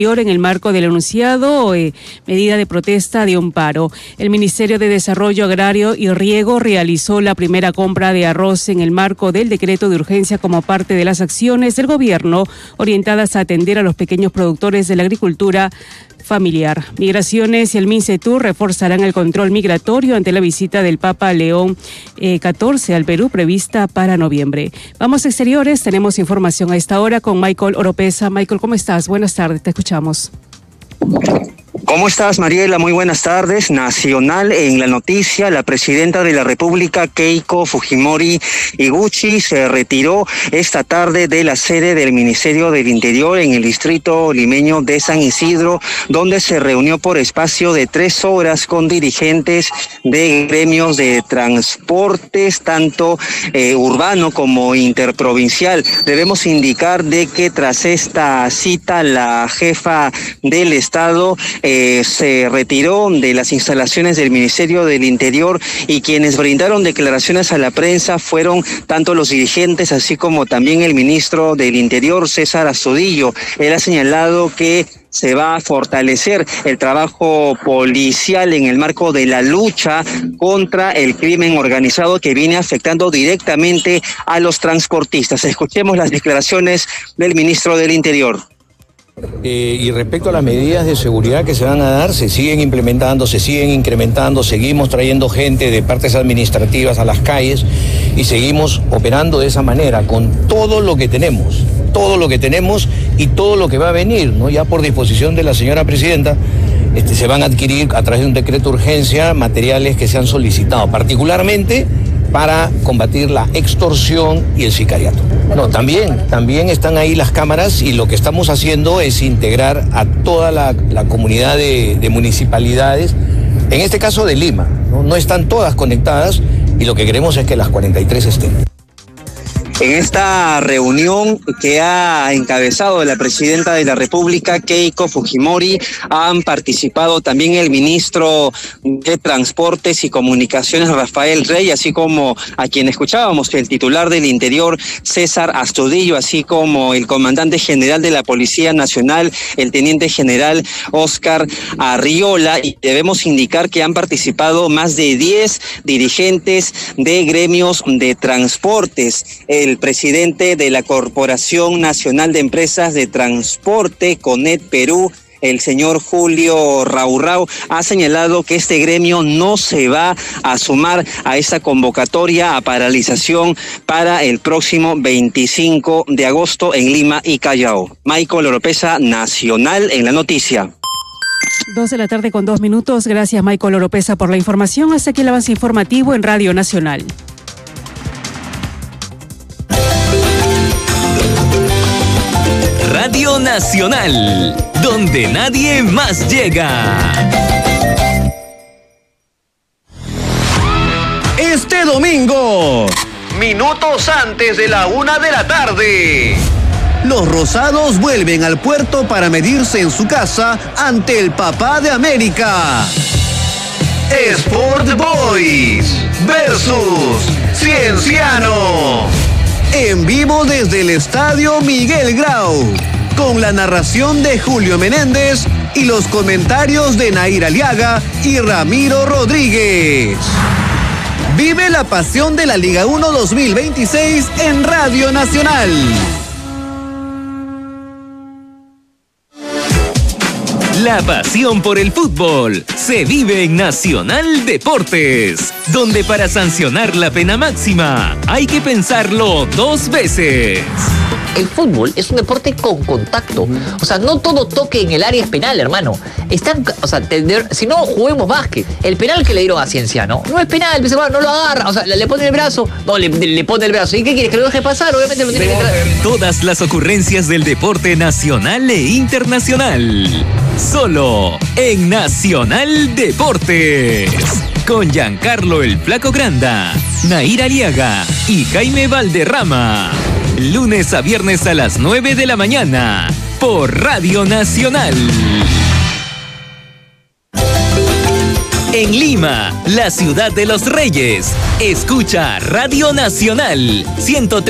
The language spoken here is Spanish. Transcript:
en el marco del anunciado medida de protesta de un paro. El Ministerio de Desarrollo Agrario y Riego realizó la primera compra de arroz en el marco del decreto de urgencia como parte de las acciones del gobierno orientadas a atender a los pequeños productores de la agricultura familiar. Migraciones y el MINCETUR reforzarán el control migratorio ante la visita del Papa León XIV al Perú prevista para noviembre. Vamos a exteriores, tenemos información a esta hora con Michael Oropesa. Michael, ¿cómo estás? Buenas tardes, te escuchamos. ¿Cómo estás, Mariela? Muy buenas tardes. Nacional en la noticia, la presidenta de la República, Keiko Fujimori Iguchi, se retiró esta tarde de la sede del Ministerio del Interior en el distrito limeño de San Isidro, donde se reunió por espacio de 3 horas con dirigentes de gremios de transportes, tanto urbano como interprovincial. Debemos indicar de que tras esta cita, la jefa del Estado se retiró de las instalaciones del Ministerio del Interior, y quienes brindaron declaraciones a la prensa fueron tanto los dirigentes así como también el ministro del Interior, César Astudillo. Él ha señalado que se va a fortalecer el trabajo policial en el marco de la lucha contra el crimen organizado que viene afectando directamente a los transportistas. Escuchemos las declaraciones del ministro del Interior. Y respecto a las medidas de seguridad que se van a dar, se siguen implementando, se siguen incrementando, seguimos trayendo gente de partes administrativas a las calles y seguimos operando de esa manera con todo lo que tenemos y todo lo que va a venir, ¿no? Ya por disposición de la señora presidenta, se van a adquirir a través de un decreto de urgencia materiales que se han solicitado, particularmente para combatir la extorsión y el sicariato. No, también están ahí las cámaras, y lo que estamos haciendo es integrar a toda la comunidad de municipalidades, en este caso de Lima, ¿no? No están todas conectadas, y lo que queremos es que las 43 estén. En esta reunión que ha encabezado la presidenta de la República, Keiko Fujimori, han participado también el ministro de Transportes y Comunicaciones, Rafael Rey, así como a quien escuchábamos, el titular del Interior, César Astudillo, así como el comandante general de la Policía Nacional, el teniente general Oscar Arriola, y debemos indicar que han participado más de 10 dirigentes de gremios de transportes. El presidente de la Corporación Nacional de Empresas de Transporte, CONET Perú, el señor Julio Raurrau, ha señalado que este gremio no se va a sumar a esa convocatoria a paralización para el próximo 25 de agosto en Lima y Callao. Michael Oropesa, Nacional en la noticia. 2:02 p.m. Gracias, Michael Oropesa, por la información. Hasta aquí el avance informativo en Radio Nacional. Radio Nacional, donde nadie más llega. Este domingo, minutos antes de la 1 de la tarde, los rosados vuelven al puerto para medirse en su casa ante el Papá de América. Sport Boys versus Cienciano. En vivo desde el Estadio Miguel Grau, con la narración de Julio Menéndez y los comentarios de Nair Aliaga y Ramiro Rodríguez. Vive la pasión de la Liga 1 2026 en Radio Nacional. La pasión por el fútbol se vive en Nacional Deportes, donde para sancionar la pena máxima hay que pensarlo 2 veces. El fútbol es un deporte con contacto. O sea, no todo toque en el área es penal, hermano. Si no, juguemos básquet. El penal que le dieron a Cienciano no es penal, no lo agarra. O sea, le pone el brazo. No, le pone el brazo. ¿Y qué quieres? ¿Que lo deje pasar? Obviamente lo tiene que entrar. Todas las ocurrencias del deporte nacional e internacional. Solo en Nacional Deportes. Con Giancarlo el Flaco Granda, Nair Aliaga y Jaime Valderrama. Lunes a viernes a las 9 de la mañana por Radio Nacional. En Lima, la ciudad de los reyes, escucha Radio Nacional 103.